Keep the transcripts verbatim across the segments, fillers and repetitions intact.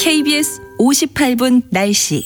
케이비에스 오십팔 분 날씨.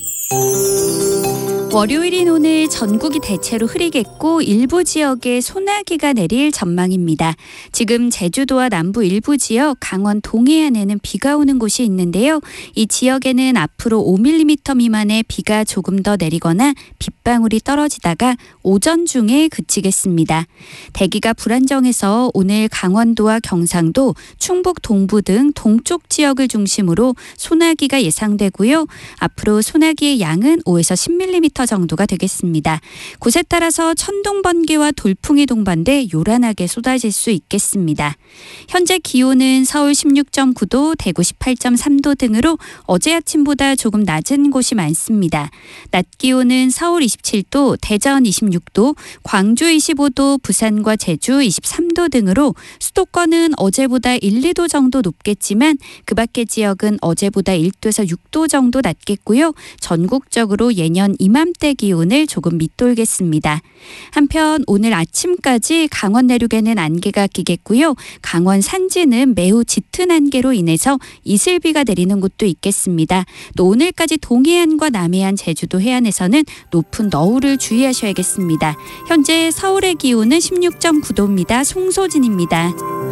월요일인 오늘 전국이 대체로 흐리겠고 일부 지역에 소나기가 내릴 전망입니다. 지금 제주도와 남부 일부 지역, 강원 동해안에는 비가 오는 곳이 있는데요. 이 지역에는 앞으로 오 밀리미터 미만의 비가 조금 더 내리거나 빗방울이 떨어지다가 오전 중에 그치겠습니다. 대기가 불안정해서 오늘 강원도와 경상도, 충북 동부 등 동쪽 지역을 중심으로 소나기가 예상되고요. 앞으로 소나기의 양은 오에서 십 밀리미터 정도가 되겠습니다. 곳에 따라서 천둥 번개와 돌풍이 동반돼 요란하게 쏟아질 수 있겠습니다. 현재 기온은 서울 십육 점 구 도, 대구 십팔 점 삼 도 등으로 어제 아침보다 조금 낮은 곳이 많습니다. 낮 기온은 서울 이십칠 도, 대전 이십육 도, 광주 이십오 도, 부산과 제주 이십삼 도 등으로 수도권은 어제보다 일, 이 도 정도 높겠지만 그 밖의 지역은 어제보다 일 도에서 육 도 정도 낮겠고요. 전국적으로 예년 이맘때 기온을 조금 밑돌겠습니다. 한편 오늘 아침까지 강원 내륙에는 안개가 끼겠고요. 강원 산지는 매우 짙은 안개로 인해서 이슬비가 내리는 곳도 있겠습니다. 또 오늘까지 동해안과 남해안, 제주도 해안에서는 높은 너울을 주의하셔야겠습니다. 현재 서울의 기온은 십육 점 구 도입니다. 송소진입니다.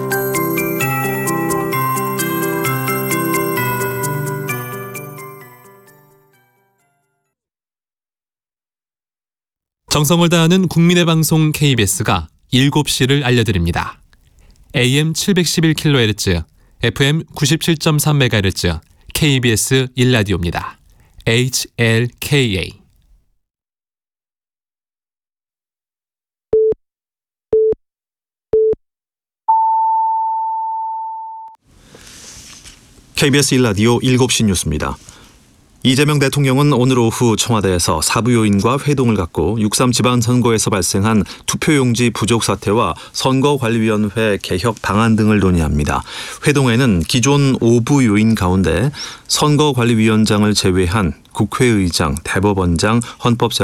정성을 다하는 국민의 방송 케이비에스가 일곱 시를 알려드립니다. 에이엠 칠백십일 킬로헤르츠, 에프엠 구십칠 점 삼 메가헤르츠, 케이비에스 일 라디오입니다. 에이치엘케이에이. 케이비에스 일 라디오 일곱 시 뉴스입니다. 이재명 대통령은 오늘 오후 청와대에서 사부 요인과 회동을 갖고 육삼 지방선거에서 발생한 투표용지 부족 사태와 선거관리위원회 개혁 방안 등을 논의합니다. 회동에는 기존 오 부 요인 가운데 선거관리위원장을 제외한 국회의장, 대법원장, 헌법재판소장